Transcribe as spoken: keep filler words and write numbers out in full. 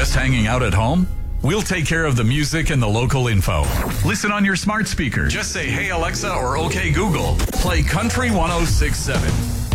just hanging out at home? We'll take care of the music and the local info. Listen on your smart speaker. Just say, "Hey Alexa," or "Okay Google, play Country one oh six point seven."